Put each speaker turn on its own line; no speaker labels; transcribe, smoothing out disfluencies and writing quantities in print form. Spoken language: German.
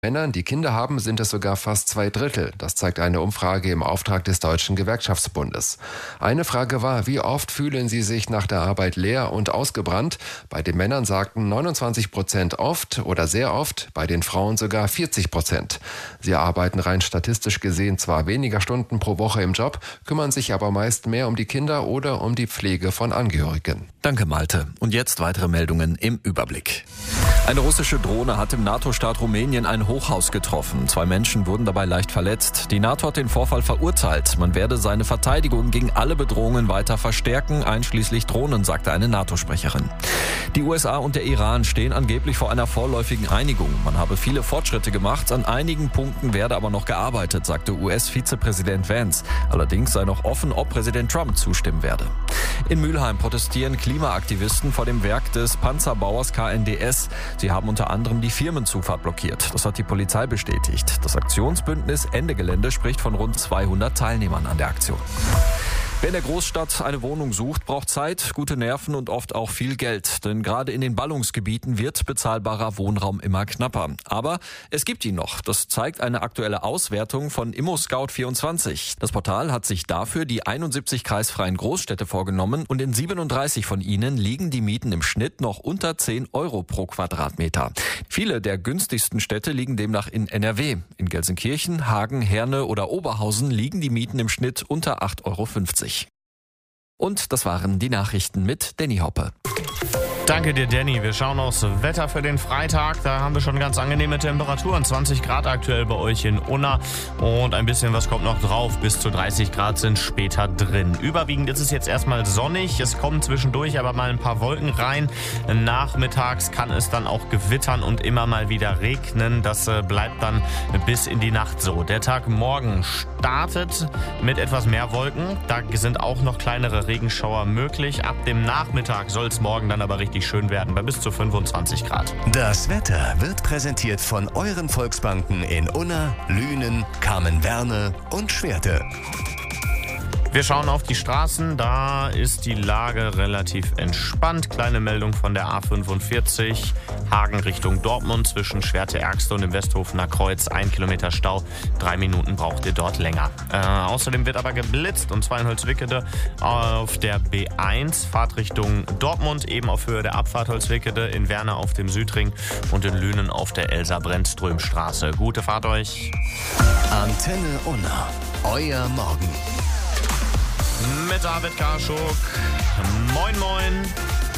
Männern, die Kinder haben, sind es sogar fast 2/3. Das zeigt eine Umfrage im Auftrag des Deutschen Gewerkschaftsbundes. Eine Frage war, wie oft fühlen sie sich nach der Arbeit leer und ausgebrannt? Bei den Männern sagten 29% oft oder sehr oft, bei den Frauen sogar 40%. Sie arbeiten rein statistisch gesehen zwar weniger Stunden pro Woche im Job, kümmern sich aber meist mehr um die Kinder oder um die Pflege von Angehörigen.
Danke, Malte. Und jetzt weitere Meldungen im Überblick. Eine russische Drohne hat im NATO-Staat Rumänien ein Hochhaus getroffen. 2 Menschen wurden dabei leicht verletzt. Die NATO hat den Vorfall verurteilt. Man werde seine Verteidigung gegen alle Bedrohungen weiter verstärken, einschließlich Drohnen, sagte eine NATO-Sprecherin. Die USA und der Iran stehen angeblich vor einer vorläufigen Einigung. Man habe viele Fortschritte gemacht, an einigen Punkten werde aber noch gearbeitet, sagte US-Vizepräsident Vance. Allerdings sei noch offen, ob Präsident Trump zustimmen werde. In Mülheim protestieren Klimaaktivisten vor dem Werk des Panzerbauers KNDS. Sie haben unter anderem die Firmenzufahrt blockiert. Das hat die Polizei bestätigt. Das Aktionsbündnis Ende Gelände spricht von rund 200 Teilnehmern an der Aktion. Wer in der Großstadt eine Wohnung sucht, braucht Zeit, gute Nerven und oft auch viel Geld. Denn gerade in den Ballungsgebieten wird bezahlbarer Wohnraum immer knapper. Aber es gibt ihn noch. Das zeigt eine aktuelle Auswertung von ImmoScout24. Das Portal hat sich dafür die 71 kreisfreien Großstädte vorgenommen und in 37 von ihnen liegen die Mieten im Schnitt noch unter 10 Euro pro Quadratmeter. Viele der günstigsten Städte liegen demnach in NRW. In Gelsenkirchen, Hagen, Herne oder Oberhausen liegen die Mieten im Schnitt unter 8,50 Euro. Und das waren die Nachrichten mit Danny Hoppe.
Danke dir, Danny. Wir schauen aufs Wetter für den Freitag. Da haben wir schon ganz angenehme Temperaturen. 20 Grad aktuell bei euch in Unna. Und ein bisschen was kommt noch drauf. Bis zu 30 Grad sind später drin. Überwiegend ist es jetzt erstmal sonnig. Es kommen zwischendurch aber mal ein paar Wolken rein. Nachmittags kann es dann auch gewittern und immer mal wieder regnen. Das bleibt dann bis in die Nacht so. Der Tag morgen startet mit etwas mehr Wolken. Da sind auch noch kleinere Regenschauer möglich. Ab dem Nachmittag soll es morgen dann aber richtig schön werden, bei bis zu 25 Grad.
Das Wetter wird präsentiert von euren Volksbanken in Unna, Lünen, Kamen-Werne und Schwerte.
Wir schauen auf die Straßen, da ist die Lage relativ entspannt. Kleine Meldung von der A45, Hagen Richtung Dortmund zwischen Schwerte-Ergste und dem Westhofener Kreuz. 1 Kilometer Stau, 3 Minuten braucht ihr dort länger. Außerdem wird aber geblitzt und zwar in Holzwickede auf der B1, Fahrtrichtung Dortmund, eben auf Höhe der Abfahrt Holzwickede, in Werne auf dem Südring und in Lünen auf der Elsa-Brennström-Straße. Gute Fahrt euch.
Antenne Unna, euer Morgen.
Mit David Karschuk. Moin, moin.